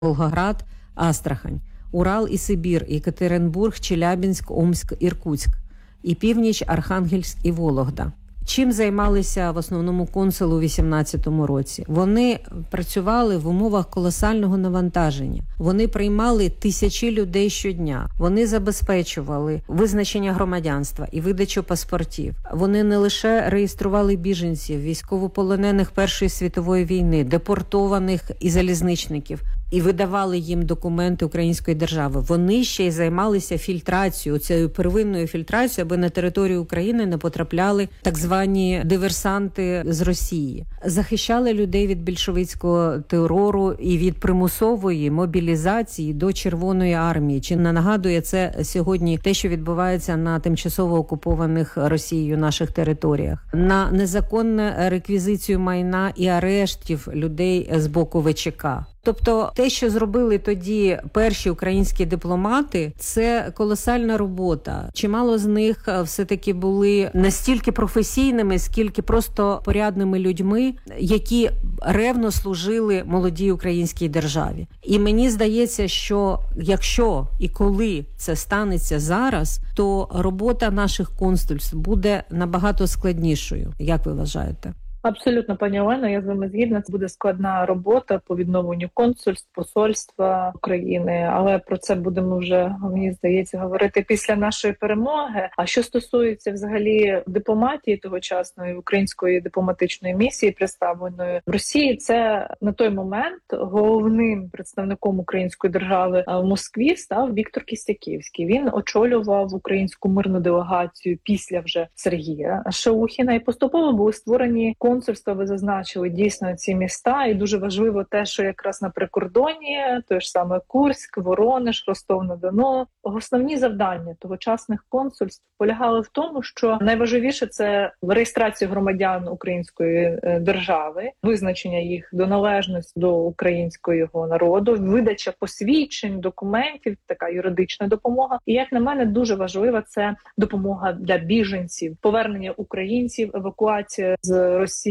Волгоград, Астрахань, Урал і Сибір, Єкатеринбург, Челябінськ, Омськ, Іркутськ, і північ, Архангельськ і Вологда. Чим займалися в основному консули у 18-му році? Вони працювали в умовах колосального навантаження. Вони приймали тисячі людей щодня. Вони забезпечували визначення громадянства і видачу паспортів. Вони не лише реєстрували біженців, військовополонених Першої світової війни, депортованих і залізничників, і видавали їм документи української держави. Вони ще й займалися фільтрацією, цією первинною фільтрацією, аби на територію України не потрапляли так звані диверсанти з Росії. Захищали людей від більшовицького терору і від примусової мобілізації до Червоної армії. Чи не нагадує це сьогодні те, що відбувається на тимчасово окупованих Росією наших територіях? На незаконну реквізицію майна і арештів людей з боку ВЧК. Тобто те, що зробили тоді перші українські дипломати, це колосальна робота. Чимало з них все-таки були настільки професійними, скільки просто порядними людьми, які ревно служили молодій українській державі. І мені здається, що якщо і коли це станеться зараз, то робота наших консульств буде набагато складнішою. Як ви вважаєте? Абсолютно, пані Олено, я з вами згідна. Це буде складна робота по відновленню консульств, посольства України, але про це будемо вже, мені здається, говорити після нашої перемоги. А що стосується взагалі дипломатії тогочасної української дипломатичної місії, представленої в Росії, це на той момент головним представником української держави в Москві став Віктор Кістяківський. Він очолював українську мирну делегацію після вже Сергія Шаухіна, і поступово були створені консульства, ви зазначили дійсно ці міста, і дуже важливо те, що якраз на прикордоні, той ж саме Курськ, Воронеж, Ростов-на-Дону, основні завдання тогочасних консульств полягали в тому, що найважливіше це реєстрація громадян української держави, визначення їх до належності до українського народу, видача посвідчень, документів, така юридична допомога. І, як на мене, дуже важлива це допомога для біженців, повернення українців, евакуація з Росії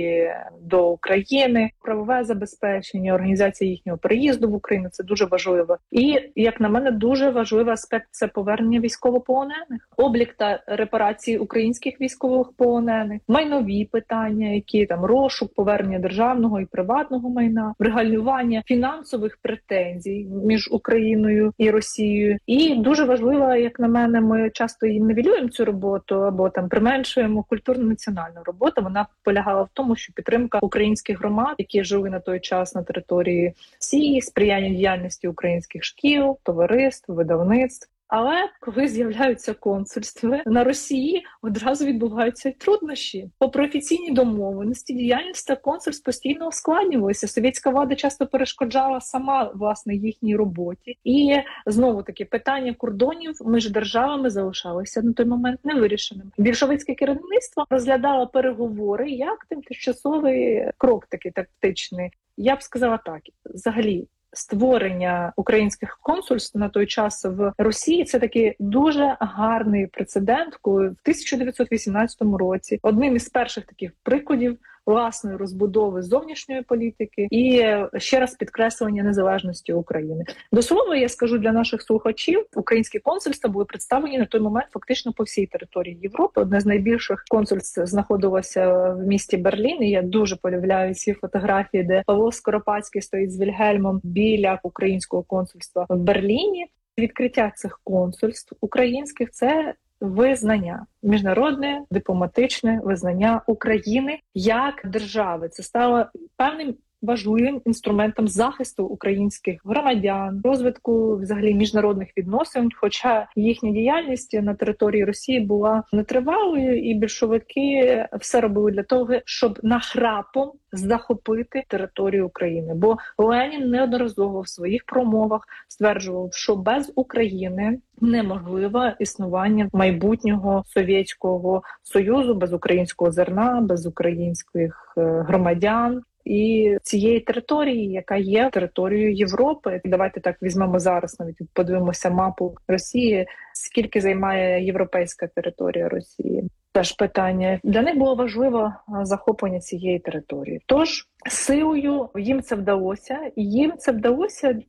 до України, правове забезпечення, організація їхнього переїзду в Україну – це дуже важливо. І, як на мене, дуже важливий аспект – це повернення військовополонених, облік та репарації українських військовополонених, майнові питання, які там розшук, повернення державного і приватного майна, врегулювання фінансових претензій між Україною і Росією. І дуже важливо, як на мене, ми часто її нівелюємо цю роботу або там применшуємо культурно-національну роботу. Вона полягала в тому, що підтримка українських громад, які жили на той час на території Росії, сприяння діяльності українських шкіл, товариств, видавництв. Але коли з'являються консульства на Росії, одразу відбуваються труднощі. Попри офіційні домовленості, діяльність консульств постійно ускладнювалася. Совєтська влада часто перешкоджала сама, власне, їхній роботі. І, знову-таки, питання кордонів між державами залишалися на той момент невирішеним. Більшовицьке керівництво розглядало переговори як тимчасовий крок такий тактичний. Я б сказала так, взагалі, створення українських консульств на той час в Росії – це такий дуже гарний прецедент, коли в 1918 році одним із перших таких прикладів власної розбудови зовнішньої політики і ще раз підкреслення незалежності України. До слова, я скажу для наших слухачів, українські консульства були представлені на той момент фактично по всій території Європи. Одне з найбільших консульств знаходилося в місті Берлін, і я дуже полюбляю ці фотографії, де Павло Скоропадський стоїть з Вільгельмом біля українського консульства в Берліні. Відкриття цих консульств українських – це визнання, міжнародне дипломатичне визнання України як держави. Це стало певним важливим інструментом захисту українських громадян, розвитку взагалі міжнародних відносин, хоча їхня діяльність на території Росії була нетривалою, і більшовики все робили для того, щоб нахрапом захопити територію України. Бо Ленін неодноразово в своїх промовах стверджував, що без України неможливе існування майбутнього Совєтського Союзу, без українського зерна, без українських громадян і цієї території, яка є територією Європи. Давайте так візьмемо зараз, навіть подивимося мапу Росії, скільки займає європейська територія Росії. теж питання. Для них було важливо захоплення цієї території. Тож силою їм це вдалося, і їм це вдалося